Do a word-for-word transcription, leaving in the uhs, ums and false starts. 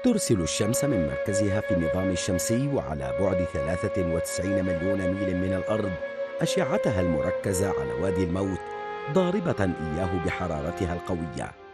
ترسل الشمس من مركزها في النظام الشمسي وعلى بعد ثلاثة وتسعين مليون ميل من الأرض أشعتها المركزة على وادي الموت، ضاربة إياه بحرارتها القوية.